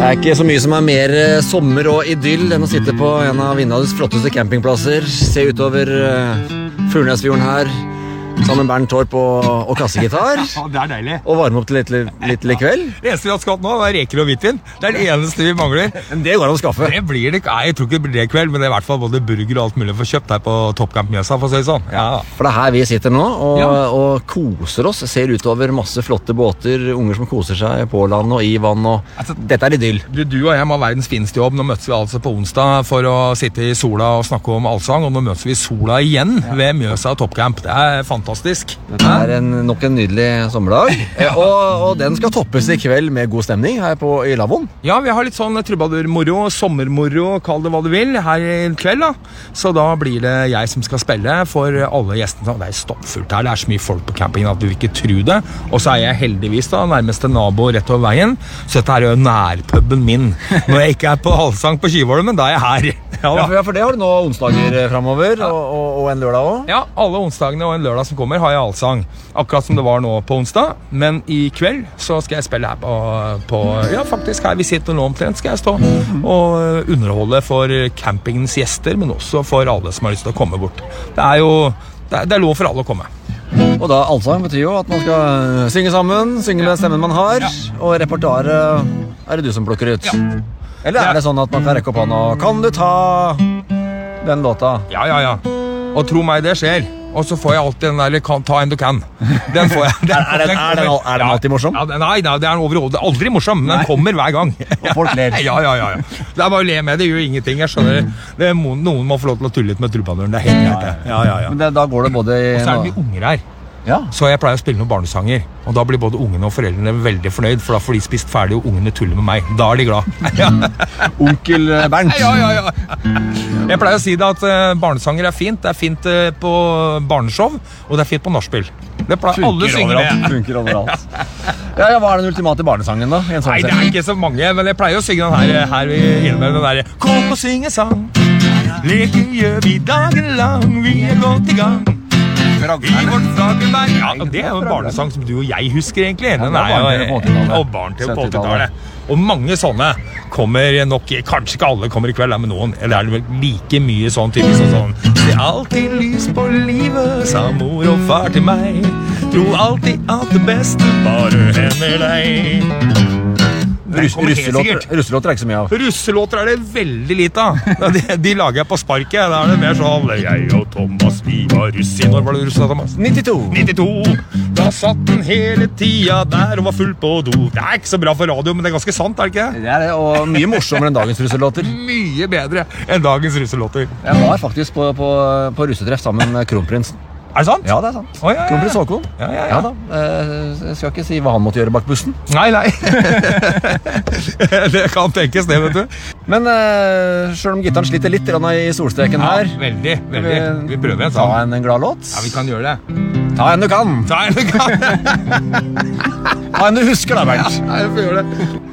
Det ikke så mye som mer sommer og idyll enn å sitte på en av Vindals flotteste campingplasser, se utover Furnesfjorden her, sammen med Bernt Torp og kassegitar. Ja, det deilig. Og varme opp til litt i kveld. Det eneste vi har skatt nå, reker og hvitvin. Det det eneste vi mangler. Men det går an å skaffe. Det blir det ikke. Nei, jeg tror ikke det blir det i kveld, men det i hvert fall både burger og alt mulig for kjøpt her på Toppcamp Mjøsa, for å si det sånn. Ja. For det her vi sitter nå og koser oss, ser utover masse flotte båter, unger som koser seg på land og i vann, og Altså, dette idyll. Du og jeg må ha verdens fineste jobb. Nå møtes vi altså på onsdag for å sitte i sola og snakke om allsang, og nå møtes vi i sola igjen ved Mjøsa Toppcamp. Det fantastisk. Det nok en nydelig sommerdag, og den skal toppes i kveld med god stemning her i Lavon. Ja, vi har litt sånn trubadurmoro, sommermoro, kall det hva du vil, her i kveld da. Så da blir det jeg som skal spille for alle gjestene. Det stoppfullt her, det så mye folk på campingen at du ikke tror det. Og så jeg heldigvis da, nærmeste nabo rett over veien, så dette jo nærpubben min. Når jeg ikke på allsang på Kyvollen, men da jeg her. Ja, for det har du nå onsdager fremover, og en lørdag også. Ja, alle onsdagene og en lørdag som kommer har jeg allsang. Akkurat som det var nå på onsdag, men i kveld så skal jeg spille her på faktisk her vi sitter nå omtrent skal jeg stå og underholde for campingens gjester, men også for alle som har lyst til å komme bort. Det lov for alle å komme. Og da allsang betyr jo at man skal synge sammen, synge med stemmen man har, og repertoaret det du som plukker ut. Ja. Eller det sånn at man kan rekke opp hånda og kan du ta den låta? Ja. Og tro meg, det skjer. Og så får jeg alltid den der ta en du kan. Den får jeg. Er den alltid morsom? Ja, nei, det overhodet aldri morsom, men den kommer hver gang. Og folk ler. Ja. Det bare å le med, det gjør ingenting. Jeg skjønner det. Noen må få lov til å tulle litt med trubaduren. Det helt greit. Ja. Men da går det både i... Og så det mye unger her. Ja. Så jeg pleier å spille noen barnesanger, og da blir både ungene og foreldrene veldig fornøyd, for da får de spist ferdig, og ungene tuller med meg. Da de glad. Onkel Bernt. Ja. Jeg pleier å si det at barnesanger fint. Det fint på barneshow, og det fint på nachspiel. Det pleier alle å synge det. Funker overalt. Ja, hva den ultimate barnesangen da? Nei, det ikke så mange, men jeg pleier å synge den her innimellom den der. Kom og synge sang, leke gjør vi dagen lang, vi godt i gang. I vårt Fagerberg. Ja, det jo en barnesang som du og jeg husker egentlig. Den jo barn til på 80-tallet. Og mange sånne kommer nok, kanskje ikke alle kommer i kveld, men noen. Eller det vel like mye sånn typisk sånn. Det alltid lys på livet, sa mor og far til meg. Tro alltid at det beste bare hender deg. Russelåter ikke så mye av. Russelåter det veldig lite av. De lager jeg på sparket. Da det mer sånn jeg og Thomas, vi var russ i. Når var det russ da, Thomas? 92. Da satt den hele tida der og var full på do. Det ikke så bra for radio, men det ganske sant, det ikke? Det det, og mye morsommere enn dagens russelåter. Mye bedre enn dagens russelåter. Jeg var faktisk på russetreff sammen med kronprinsen. Det sant? Ja, det sant. Ja. Kronprins Håkon. Ja da. Jeg skal ikke si hva han måtte gjøre bak bussen. Nei. Det kan tenkes det, vet du. Men selv om gittaren sliter litt i solstreken her. Veldig. Vi prøver en Ta en glad låt. Ja, vi kan gjøre det. Ta en du kan. Ta en du husker da, Bernt. Ja, jeg får gjøre det.